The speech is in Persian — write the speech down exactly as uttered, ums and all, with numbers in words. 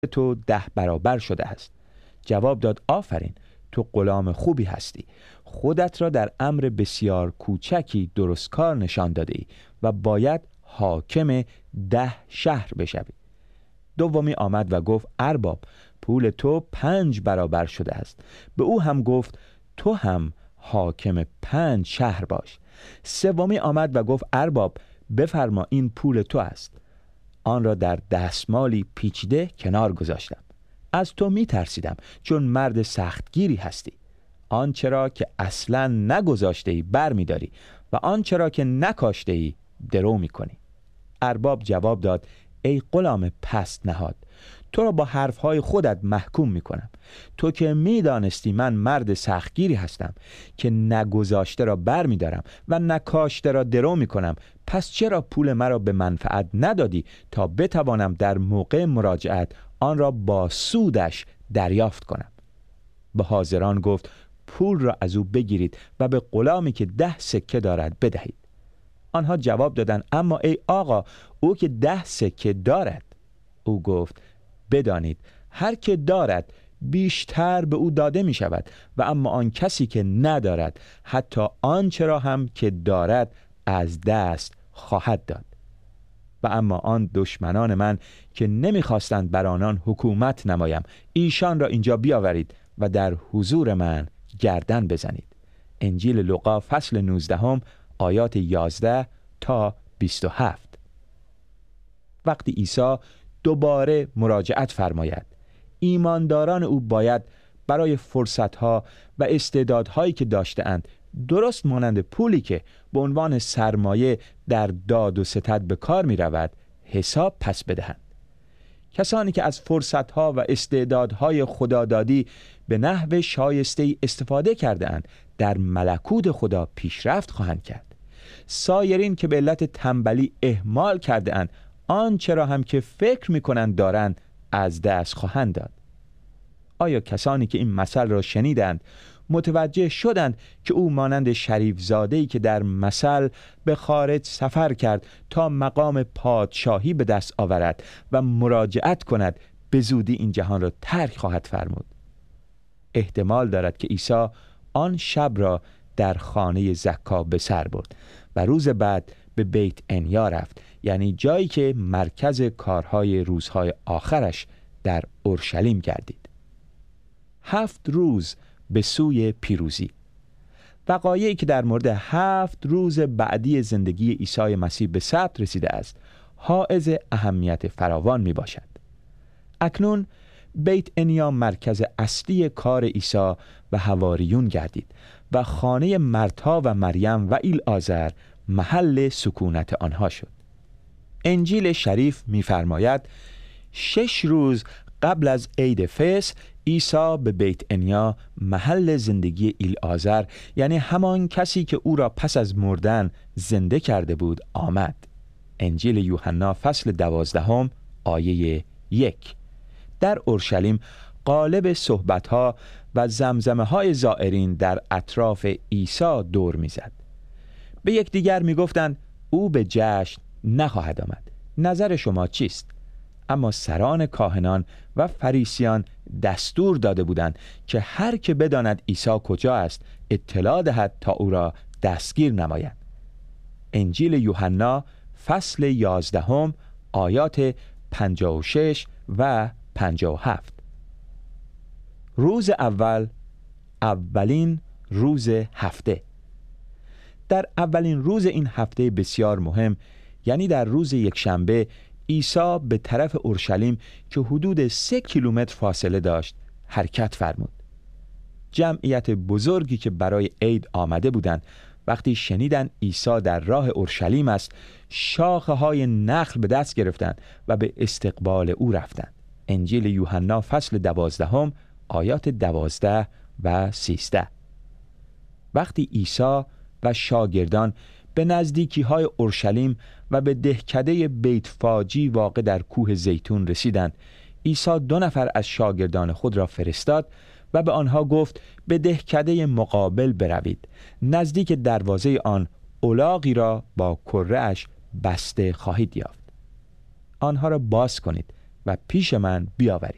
تو ده برابر شده است. جواب داد آفرین، تو غلام خوبی هستی. خودت را در امر بسیار کوچکی درست کار نشان داده ای و باید حاکم ده شهر بشوی. دومی آمد و گفت ارباب، پول تو پنج برابر شده است. به او هم گفت تو هم حاکم پنج شهر باش. سومی آمد و گفت ارباب، بفرما این پول تو است. آن را در دستمالی پیچیده کنار گذاشتم. از تو می ترسیدم چون مرد سختگیری هستی. آنچه را که اصلا نگذاشته ای بر می داری و آنچه را که نکاشته ای درو می کنی. ارباب جواب داد ای غلام پست نهاد، تو را با حرفهای خودت محکوم می کنم. تو که می دانستی من مرد سختگیری هستم که نگذاشته را بر می دارم و نکاشته را درو می کنم، پس چرا پول مرا به منفعت ندادی تا بتوانم در موقع مراجعت آن را با سودش دریافت کنم؟ به حاضران گفت پول را از او بگیرید و به غلامی که ده سکه دارد بدهید. آنها جواب دادند اما ای آقا، او که ده سکه دارد. او گفت بدانید هر که دارد بیشتر به او داده می شود و اما آن کسی که ندارد حتی آنچه را هم که دارد از دست خواهد داد. و اما آن دشمنان من که نمیخواستند بر آنان حکومت نمایم، ایشان را اینجا بیاورید و در حضور من گردن بزنید. انجیل لوقا فصل نوزده آیات یازده تا بیست و هفت. وقتی عیسی دوباره مراجعت فرماید، ایمانداران او باید برای فرصتها و استعدادهایی که داشته‌اند درست مانند پولی که به عنوان سرمایه در داد و ستد به کار می رود حساب پس بدهند. کسانی که از فرصتها و استعدادهای خدادادی به نحو شایسته استفاده کرده اند در ملکوت خدا پیشرفت خواهند کرد. سایرین که به علت تنبلی اهمال کرده اند آنچه را هم که فکر می کنند دارند از دست خواهند داد. آیا کسانی که این مثل را شنیدند متوجه شدند که او مانند شریف زاده‌ای که در مثل به خارج سفر کرد تا مقام پادشاهی به دست آورد و مراجعت کند به زودی این جهان را ترک خواهد فرمود؟ احتمال دارد که عیسی آن شب را در خانه زکا به سر برد و روز بعد به بیت انیا رفت، یعنی جایی که مرکز کارهای روزهای آخرش در اورشلیم گردید. هفت روز به سوی پیروزی. وقایعی که در مورد هفت روز بعدی زندگی عیسی مسیح به ثبت رسیده است حائز اهمیت فراوان می باشد. اکنون بیت انیا مرکز اصلی کار عیسی و حواریون گردید و خانه مرتا و مریم و ایلعازر محل سکونت آنها شد. انجیل شریف می‌فرماید شش روز قبل از عید فصح عیسی به بیت انیا محل زندگی ایلعازر، یعنی همان کسی که او را پس از مردن زنده کرده بود، آمد. انجیل یوحنا فصل دوازدهم آیه یک. در اورشلیم قالب صحبت‌ها و زمزمه‌های زائرین در اطراف عیسی دور می‌زد. به یکدیگر می‌گفتند او به جشن نخواهد آمد. نظر شما چیست؟ اما سران کاهنان و فریسیان دستور داده بودند که هر که بداند عیسی کجا است اطلاع دهد تا او را دستگیر نمایند. انجیل یوحنا فصل یازدهم آیات پنجاه و شش و پنجاه و هفت. روز اول، اولین روز هفته. در اولین روز این هفته بسیار مهم، یعنی در روز یکشنبه، عیسی به طرف اورشلیم که حدود سه کیلومتر فاصله داشت حرکت فرمود. جمعیت بزرگی که برای عید آمده بودند وقتی شنیدند عیسی در راه اورشلیم است، شاخه های نخل به دست گرفتند و به استقبال او رفتند. انجیل یوحنا فصل دوازدهم آیات دوازده و سیزده. وقتی عیسی و شاگردان به نزدیکی های اورشلیم و به دهکده بیت فاجی واقع در کوه زیتون رسیدند، عیسی دو نفر از شاگردان خود را فرستاد و به آنها گفت به دهکده مقابل بروید. نزدیک دروازه آن الاغی را با کره اش بسته خواهید یافت. آنها را باز کنید و پیش من بیاورید.